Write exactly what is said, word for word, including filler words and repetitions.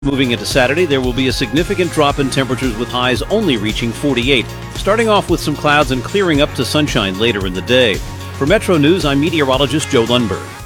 Moving into Saturday, there will be a significant drop in temperatures with highs only reaching forty-eight, starting off with some clouds and clearing up to sunshine later in the day. For Metro News, I'm meteorologist Joe Lundberg.